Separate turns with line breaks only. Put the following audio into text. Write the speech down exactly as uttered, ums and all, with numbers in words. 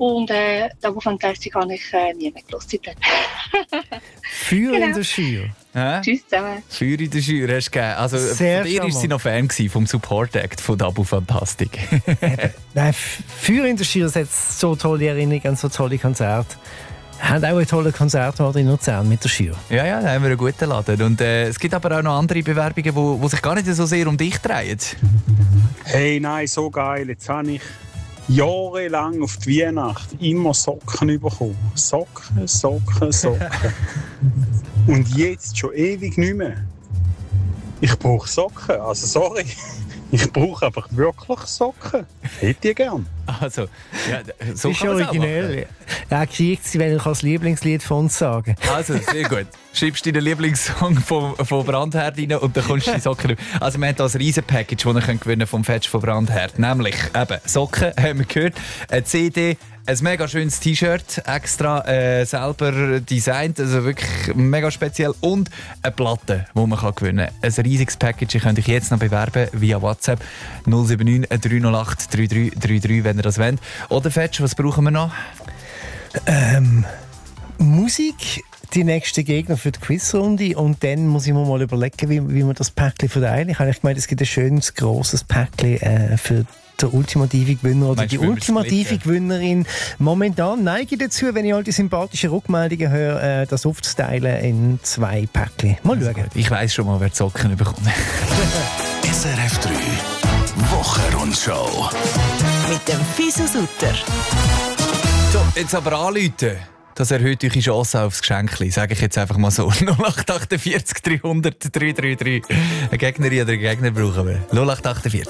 Und äh, den Fantastik habe ich äh, nie mehr gehört seitdem.
Feuer
Genau.
in der Schür.
Hä?
Tschüss zusammen.
Feuer in der Schür hast du gegeben. Also,
Sehr
von dir war sie
charmant.
noch Fan gewesen, vom Support-Act von Dabu Fantastik.
Nein, F- Feuer in der Schür hat so tolle Erinnerungen an so tolle Konzerte. Haben auch einen tollen Konzertort in Luzern mit der Schür.
Ja, ja, da haben wir einen guten Laden. Und äh, es gibt aber auch noch andere Bewerbungen, wo, wo sich gar nicht so sehr um dich drehen.
Hey, nein, so geil. Jetzt habe ich jahrelang auf die Weihnacht immer Socken bekommen. Socken, Socken, Socken. Und jetzt schon ewig nicht mehr. Ich brauche Socken. Also, sorry. Ich brauche einfach wirklich Socken. Hätte ich gern.
Also, ja, so
Das ist
kann man's auch
originell.
machen.
Ja, kriegt sie, wenn ich als Lieblingslied von uns sagen.
Also, sehr gut. Schreibst deinen Lieblingssong von, von Brandherd rein und dann kommst du die Socken über. Also, wir haben hier ein riesen Package, das ihr könnt gewinnen vom Fetch von Brandherd. Nämlich eben Socken, haben wir gehört, eine C D, ein mega schönes T-Shirt, extra äh, selber designt, also wirklich mega speziell. Und eine Platte, die man kann gewinnen kann. Ein riesiges Package, ihr könnt euch jetzt noch bewerben via WhatsApp null sieben neun drei null acht drei drei drei drei, wenn ihr das wollt. Oder Fetch, was brauchen wir noch?
Ähm, Musik, die nächsten Gegner für die Quizrunde. Und dann muss ich mir mal überlegen, wie, wie wir das Päckchen verteilen. Ich habe gemeint, es gibt ein schönes, grosses Päckchen äh, für den ultimativen Gewinner oder
Meinst
die
du, wenn wir
ultimative
splitten?
Gewinnerin. Momentan neige ich dazu, wenn ich all die sympathischen Rückmeldungen höre, äh, das aufzuteilen in zwei Päckchen. Mal schauen.
Ich weiss schon mal, wer die Socken bekommt.
S R F drei Wochenrundschau.
Mit dem Fiso Sutter.
So, jetzt aber anrufen. Das erhöht eure Chance aufs Geschenk, sage ich jetzt einfach mal so. null acht vier acht dreihundert dreihundertdreiunddreißig. Eine Gegnerin oder einen Gegner brauchen wir. null acht vier acht